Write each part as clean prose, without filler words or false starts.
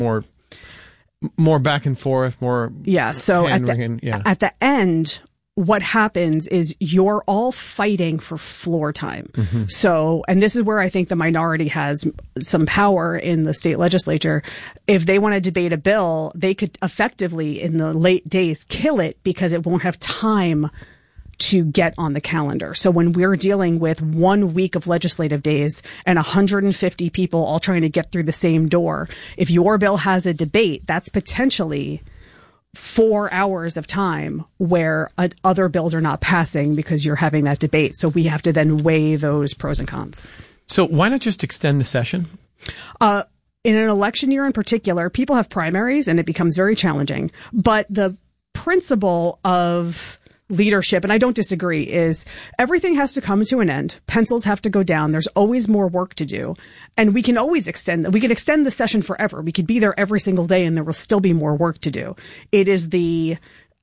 more back and forth, more So at the end, what happens is you're all fighting for floor time. Mm-hmm. So, and this is where I think the minority has some power in the state legislature. If they want to debate a bill, they could effectively in the late days kill it because it won't have time to get on the calendar. So when we're dealing with 1 week of legislative days and 150 people all trying to get through the same door, if your bill has a debate, that's potentially 4 hours of time where other bills are not passing because you're having that debate. So we have to then weigh those pros and cons. So why not just extend the session? In an election year in particular, people have primaries and it becomes very challenging. But the principle of leadership, and I don't disagree, is everything has to come to an end. Pencils have to go down. There's always more work to do. And we can always extend the session forever. We could be there every single day and there will still be more work to do. It is the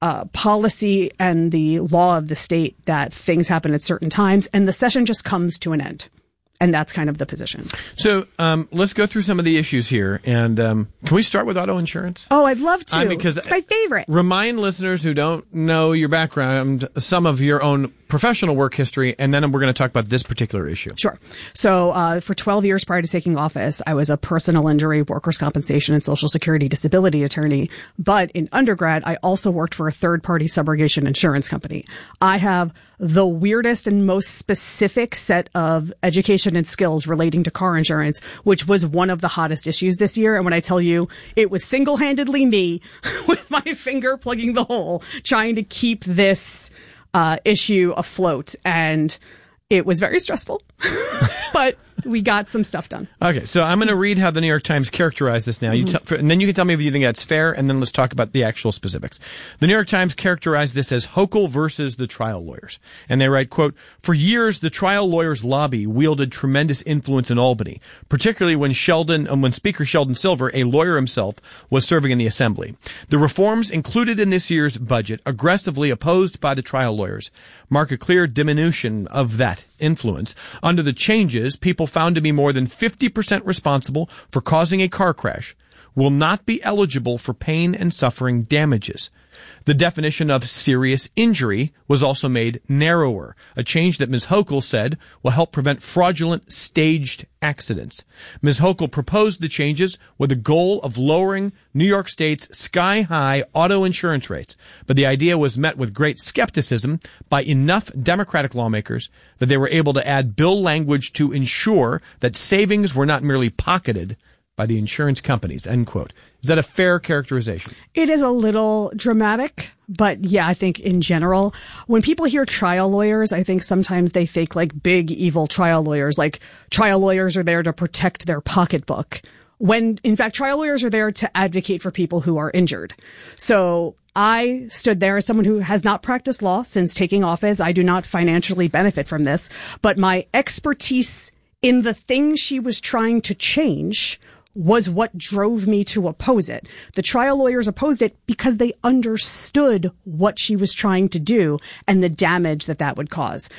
policy and the law of the state that things happen at certain times and the session just comes to an end. And that's kind of the position. So let's go through some of the issues here. And can we start with auto insurance? Oh, I'd love to. Because it's my favorite. Remind listeners who don't know your background, some of your own professional work history, and then we're going to talk about this particular issue. Sure. So for 12 years prior to taking office, I was a personal injury, workers' compensation, and Social Security disability attorney. But in undergrad, I also worked for a third-party subrogation insurance company. I have the weirdest and most specific set of education and skills relating to car insurance, which was one of the hottest issues this year. And when I tell you it was single-handedly me with my finger plugging the hole trying to keep this issue afloat, and it was very stressful, but we got some stuff done. Okay, so I'm going to read how the New York Times characterized this now. And then you can tell me if you think that's fair, and then let's talk about the actual specifics. The New York Times characterized this as Hochul versus the trial lawyers. And they write, quote, "For years, the trial lawyers' lobby wielded tremendous influence in Albany, particularly when Speaker Sheldon Silver, a lawyer himself, was serving in the Assembly. The reforms included in this year's budget, aggressively opposed by the trial lawyers, mark a clear diminution of that influence. Under the changes, people found to be more than 50% responsible for causing a car crash will not be eligible for pain and suffering damages. The definition of serious injury was also made narrower, a change that Ms. Hochul said will help prevent fraudulent staged accidents. Ms. Hochul proposed the changes with the goal of lowering New York State's sky-high auto insurance rates, but the idea was met with great skepticism by enough Democratic lawmakers that they were able to add bill language to ensure that savings were not merely pocketed by the insurance companies," end quote. Is that a fair characterization? It is a little dramatic, but yeah, I think in general, when people hear trial lawyers, I think sometimes they think like big evil trial lawyers, like trial lawyers are there to protect their pocketbook, when in fact trial lawyers are there to advocate for people who are injured. So I stood there as someone who has not practiced law since taking office. I do not financially benefit from this, but my expertise in the things she was trying to change was what drove me to oppose it. The trial lawyers opposed it because they understood what she was trying to do and the damage that that would cause.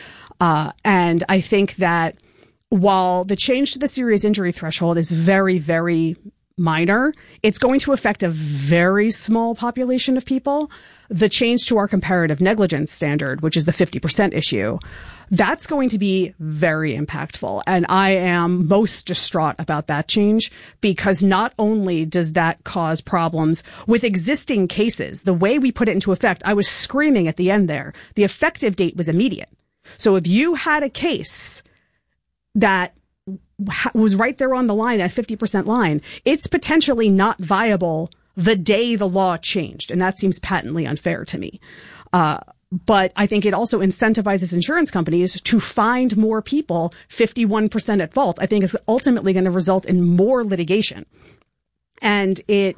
And I think that while the change to the serious injury threshold is very, very minor, it's going to affect a very small population of people. The change to our comparative negligence standard, which is the 50% issue, that's going to be very impactful. And I am most distraught about that change because not only does that cause problems with existing cases, the way we put it into effect, I was screaming at the end there, the effective date was immediate. So if you had a case that was right there on the line, that 50% line, it's potentially not viable the day the law changed. And that seems patently unfair to me. But I think it also incentivizes insurance companies to find more people 51% at fault. I think it's ultimately going to result in more litigation. And it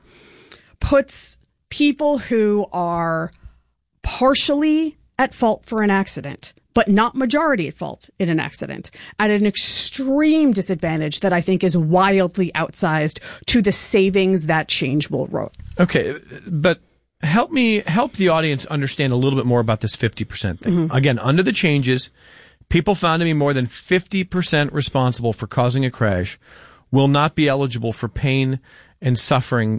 puts people who are partially at fault for an accident, but not majority at fault in an accident, at an extreme disadvantage that I think is wildly outsized to the savings that change will wrote. Okay, but help the audience understand a little bit more about this 50% thing. Mm-hmm. Again, under the changes, people found to be more than 50% responsible for causing a crash will not be eligible for pain and suffering